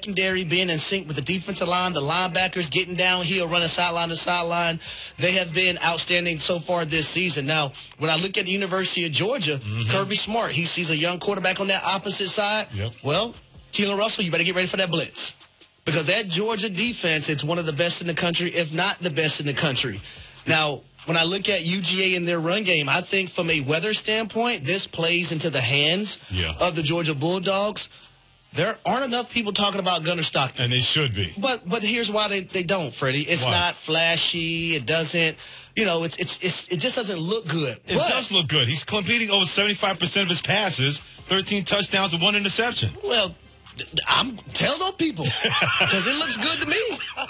secondary being in sync with the defensive line, the linebackers getting downhill, running sideline to sideline. They have been outstanding so far this season. Now, when I look at the University of Georgia, Kirby Smart, he sees a young quarterback on that opposite side. Yep. Well, Keelan Russell, you better get ready for that blitz. Because that Georgia defense, it's one of the best in the country, if not the best in the country. Now, when I look at UGA in their run game, I think from a weather standpoint, this plays into the hands of the Georgia Bulldogs. There aren't enough people talking about Gunnar Stockton. And they should be. But here's why they don't, Freddie. It's not flashy. It doesn't, it just doesn't look good. It does look good. He's completing over 75% of his passes, 13 touchdowns and 1 interception. Well, tell those people, because it looks good to me.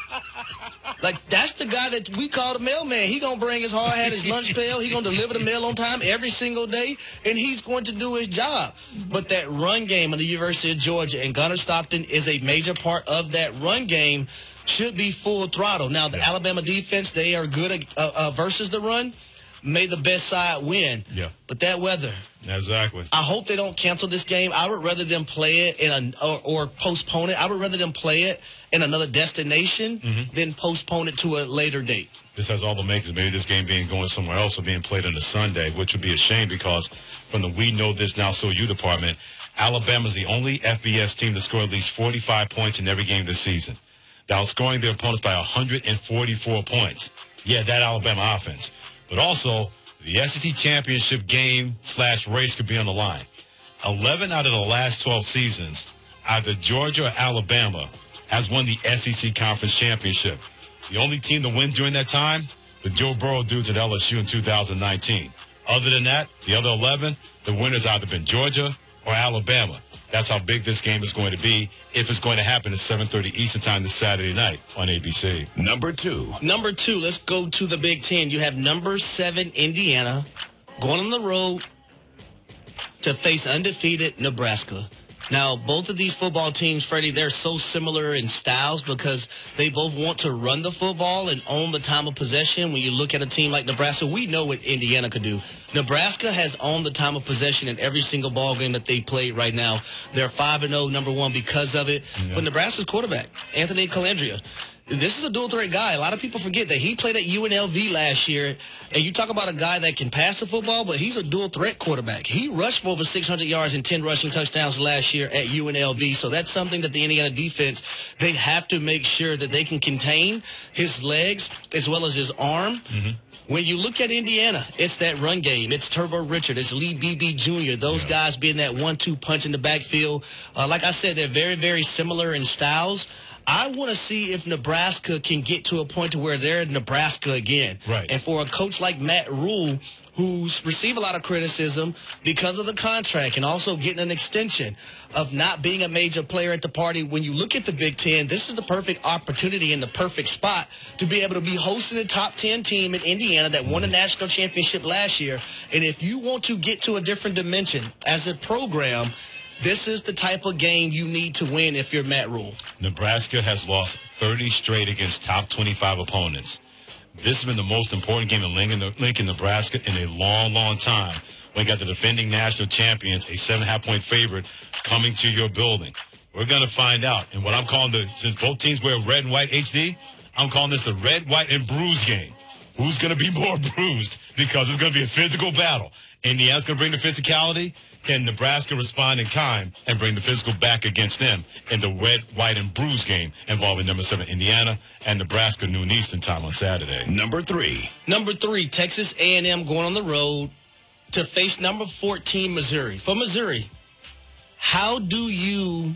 Like, that's the guy that we call the mailman. He going to bring his hard hat, his lunch pail. He going to deliver the mail on time every single day, and he's going to do his job. But that run game of the University of Georgia, and Gunnar Stockton is a major part of that run game, should be full throttle. Now, the Alabama defense, they are good versus the run. May the best side win. Yeah. But that weather. Exactly. I hope they don't cancel this game. I would rather them play it or postpone it. I would rather them play it in another destination than postpone it to a later date. This has all the makings. Maybe this game being going somewhere else or being played on a Sunday, which would be a shame because from the We Know This Now So You department, Alabama's the only FBS team to score at least 45 points in every game this season. They're outscoring their opponents by 144 points. Yeah, that Alabama offense. But also, the SEC championship game/race could be on the line. 11 out of the last 12 seasons, either Georgia or Alabama has won the SEC Conference Championship. The only team to win during that time, the Joe Burrow dudes at LSU in 2019. Other than that, the other 11, the winners either been Georgia or Alabama. That's how big this game is going to be if it's going to happen at 7:30 Eastern Time this Saturday night on ABC. Number two, let's go to the Big Ten. You have number 7 Indiana going on the road to face undefeated Nebraska. Now, both of these football teams, Freddie, they're so similar in styles because they both want to run the football and own the time of possession. When you look at a team like Nebraska, we know what Indiana could do. Nebraska has owned the time of possession in every single ball game that they played right now. They're 5-0, number 1 because of it. Yeah. But Nebraska's quarterback, Anthony Calandria, this is a dual-threat guy. A lot of people forget that he played at UNLV last year, and you talk about a guy that can pass the football, but he's a dual-threat quarterback. He rushed for over 600 yards and 10 rushing touchdowns last year at UNLV, so that's something that the Indiana defense, they have to make sure that they can contain his legs as well as his arm. When you look at Indiana, it's that run game. It's Turbo Richard. It's Lee Beebe Jr. Those guys being that 1-2 punch in the backfield. Like I said, they're very, very similar in styles. I want to see if Nebraska can get to a point to where they're Nebraska again. Right. And for a coach like Matt Rule, who's received a lot of criticism because of the contract and also getting an extension of not being a major player at the party, when you look at the Big Ten, this is the perfect opportunity and the perfect spot to be able to be hosting a top 10 team in Indiana that won a national championship last year. And if you want to get to a different dimension as a program, this is the type of game you need to win if you're Matt Rule. Nebraska has lost 30 straight against top 25 opponents. This has been the most important game in Lincoln, Nebraska in a long, long time. When you got the defending national champions, a 7.5-point favorite, coming to your building. We're going to find out. And what I'm calling since both teams wear red and white HD, I'm calling this the red, white, and bruise game. Who's going to be more bruised? Because it's going to be a physical battle. Indiana's going to bring the physicality. Can Nebraska respond in kind and bring the physical back against them in the red, white, and bruise game involving number 7 Indiana and Nebraska noon Eastern Time on Saturday? Number three, Texas A&M going on the road to face number 14 Missouri. For Missouri, how do you,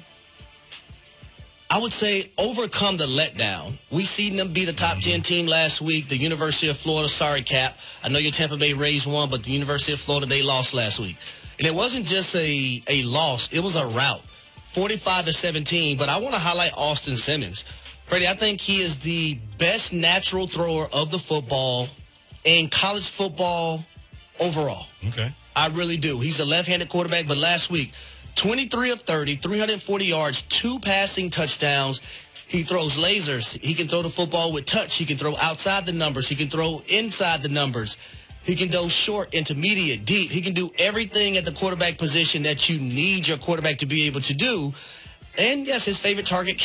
I would say, overcome the letdown? We seen them beat a top 10 team last week, the University of Florida. Sorry, Cap. I know your Tampa Bay Rays won, but the University of Florida, they lost last week. And it wasn't just a loss. It was a rout, 45-17. But I want to highlight Austin Simmons. Freddie, I think he is the best natural thrower of the football in college football overall. Okay. I really do. He's a left-handed quarterback, but last week, 23 of 30, 340 yards, 2 passing touchdowns. He throws lasers. He can throw the football with touch. He can throw outside the numbers. He can throw inside the numbers. He can go short, intermediate, deep. He can do everything at the quarterback position that you need your quarterback to be able to do. And, yes, his favorite target,